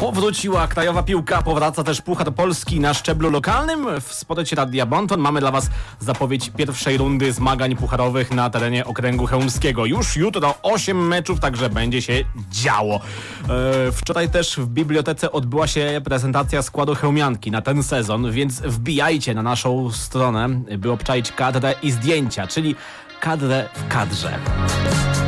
Powróciła krajowa piłka, powraca też Puchar Polski na szczeblu lokalnym. W Sporcie Radia Bonton mamy dla Was zapowiedź pierwszej rundy zmagań pucharowych na terenie okręgu chełmskiego. Już jutro 8 meczów, także będzie się działo. Wczoraj też w bibliotece odbyła się prezentacja składu chełmianki na ten sezon, więc wbijajcie na naszą stronę, by obczaić kadrę i zdjęcia, czyli kadrę w kadrze.